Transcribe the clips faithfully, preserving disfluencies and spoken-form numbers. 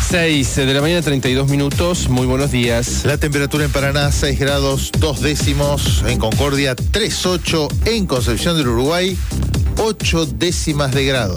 seis de la mañana, treinta y dos minutos. Muy buenos días. La temperatura en Paraná, seis grados, dos décimos. En Concordia, tres coma ocho. En Concepción del Uruguay, ocho décimas de grado.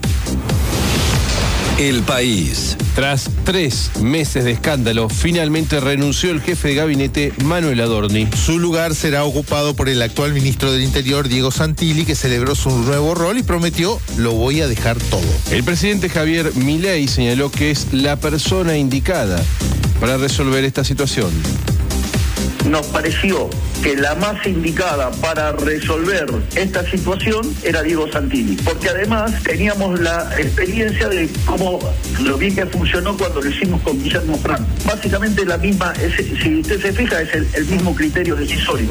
El País. Tras tres meses de escándalo, finalmente renunció el jefe de gabinete, Manuel Adorni. Su lugar será ocupado por el actual ministro del Interior, Diego Santilli, que celebró su nuevo rol y prometió: lo voy a dejar todo. El presidente Javier Milei señaló que es la persona indicada para resolver esta situación. Nos pareció que la más indicada para resolver esta situación era Diego Santilli, porque además teníamos la experiencia de cómo lo bien que funcionó cuando lo hicimos con Guillermo Franco. Básicamente la misma, es, si usted se fija, es el, el mismo criterio decisorio.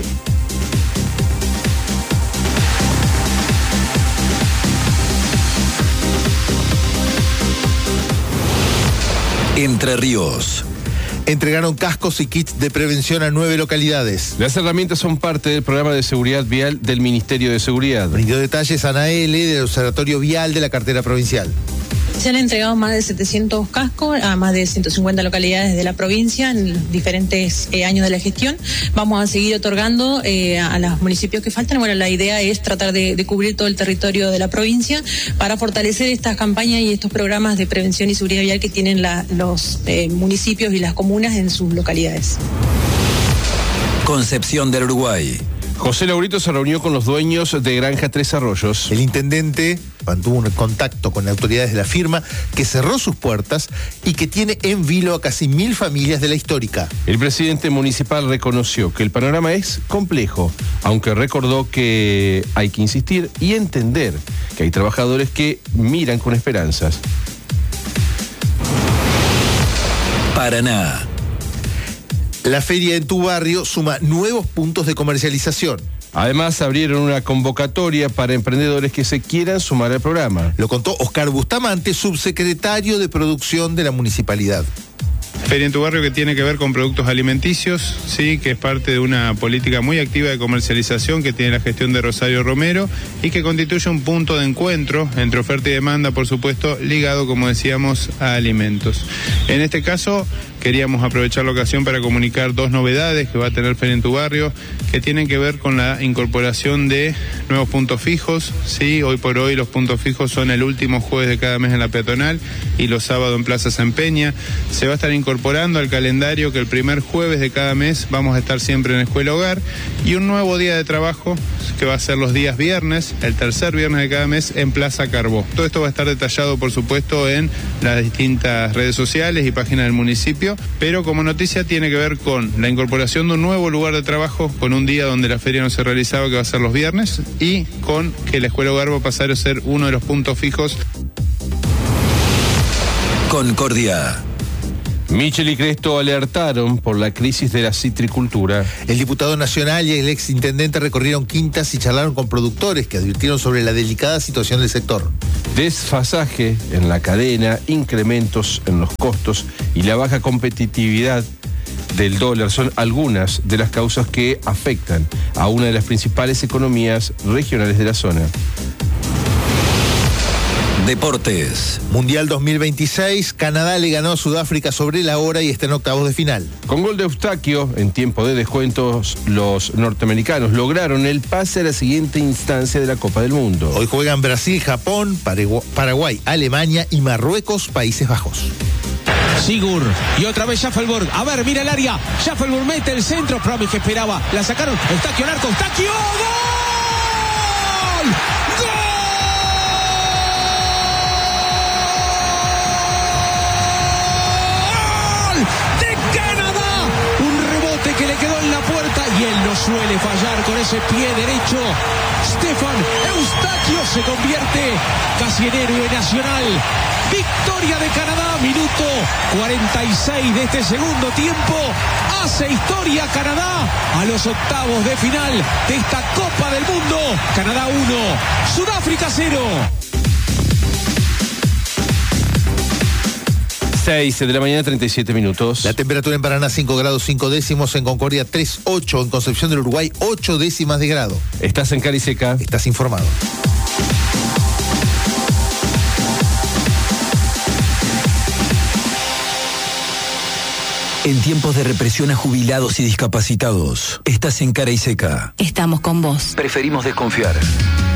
Entre Ríos. Entregaron cascos y kits de prevención a nueve localidades. Las herramientas son parte del programa de seguridad vial del Ministerio de Seguridad. Brindó detalles Ana L. del Observatorio Vial de la Cartera Provincial. Se han entregado más de setecientos cascos a más de ciento cincuenta localidades de la provincia en diferentes eh, años de la gestión. Vamos a seguir otorgando eh, a los municipios que faltan. Bueno, la idea es tratar de, de cubrir todo el territorio de la provincia para fortalecer estas campañas y estos programas de prevención y seguridad vial que tienen la, los eh, municipios y las comunas en sus localidades. Concepción del Uruguay. José Laurito se reunió con los dueños de Granja Tres Arroyos. El intendente mantuvo un contacto con autoridades de la firma, que cerró sus puertas y que tiene en vilo a casi mil familias de la histórica. El presidente municipal reconoció que el panorama es complejo, aunque recordó que hay que insistir y entender que hay trabajadores que miran con esperanzas. Paraná. La feria en tu barrio suma nuevos puntos de comercialización. Además, abrieron una convocatoria para emprendedores que se quieran sumar al programa. Lo contó Oscar Bustamante, subsecretario de Producción de la Municipalidad. Feria en tu barrio, que tiene que ver con productos alimenticios, sí, que es parte de una política muy activa de comercialización que tiene la gestión de Rosario Romero y que constituye un punto de encuentro entre oferta y demanda, por supuesto, ligado, como decíamos, a alimentos. En este caso, queríamos aprovechar la ocasión para comunicar dos novedades que va a tener Feria en tu barrio, que tienen que ver con la incorporación de nuevos puntos fijos. Sí, hoy por hoy los puntos fijos son el último jueves de cada mes en la peatonal y los sábados en Plaza San Peña. Se va a estar incorporando al calendario que el primer jueves de cada mes vamos a estar siempre en Escuela Hogar, y un nuevo día de trabajo que va a ser los días viernes, el tercer viernes de cada mes, en Plaza Carbó. Todo esto va a estar detallado, por supuesto, en las distintas redes sociales y páginas del municipio, pero como noticia tiene que ver con la incorporación de un nuevo lugar de trabajo, con un día donde la feria no se realizaba, que va a ser los viernes, y con que la Escuela Hogar va a pasar a ser uno de los puntos fijos. Concordia. Michel y Cresto alertaron por la crisis de la citricultura. El diputado nacional y el exintendente recorrieron quintas y charlaron con productores que advirtieron sobre la delicada situación del sector. Desfasaje en la cadena, incrementos en los costos y la baja competitividad del dólar son algunas de las causas que afectan a una de las principales economías regionales de la zona. Deportes. Mundial dos mil veintiséis, Canadá le ganó a Sudáfrica sobre la hora y está en octavos de final. Con gol de Eustaquio, en tiempo de descuentos, los norteamericanos lograron el pase a la siguiente instancia de la Copa del Mundo. Hoy juegan Brasil, Japón, Paraguay, Alemania y Marruecos, Países Bajos. Sigur, y otra vez Schaffelburg. A ver, mira el área. Schaffelburg mete el centro. Promis que esperaba. La sacaron. Eustaquio al arco. Eustaquio. ¡Gol! ¡Gol! Que le quedó en la puerta y él no suele fallar con ese pie derecho. Stefan Eustaquio se convierte casi en héroe nacional. Victoria de Canadá, minuto cuarenta y seis de este segundo tiempo. Hace historia Canadá a los octavos de final de esta Copa del Mundo. Canadá uno, Sudáfrica cero. seis de la mañana, treinta y siete minutos. La temperatura en Paraná, cinco grados cinco décimos. En Concordia, tres coma ocho. En Concepción del Uruguay, ocho décimas de grado. Estás en Cariseca. Estás informado. En tiempos de represión a jubilados y discapacitados, estás en Cara y Seca. Estamos con vos. Preferimos desconfiar.